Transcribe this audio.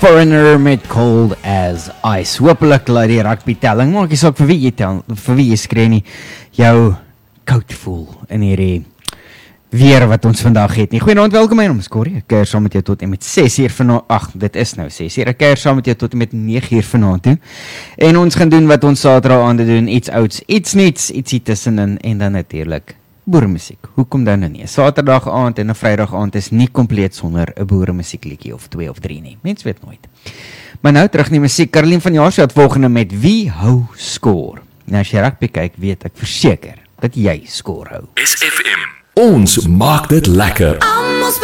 Foreigner met Cold as Ice. Hoopelik laat die rugby telling, maak nie saak vir wie jy tel, vir wie jy skree nie, jou koud voel in hierdie weer wat ons vandag het nie. Goeienaand, welkom by ons Corrie. Ek kuier saam met jou tot en met 6 uur vanaand. Dit is nou 6 uur. Ek kuier saam met jou tot en met 9 uur vanaand toe. En ons gaan doen wat ons Saterdag aande doen, iets ouds, iets niets, ietsie tussenin en dan natuurlik boeremusiek. Hoekom dan nou nie? Saterdag aand en 'n Vrydag aand is nie kompleet sonder 'n boeremusiekliedjie of 2 of 3 nie. Mens weet nooit. Maar nou terug na die musiek. Caroline van Jaarsveld volgende met Wie hou skoor? Nou as jy rugby kyk, weet ek verseker dat jy skoor hou. SFM. Ons maak dit lekker.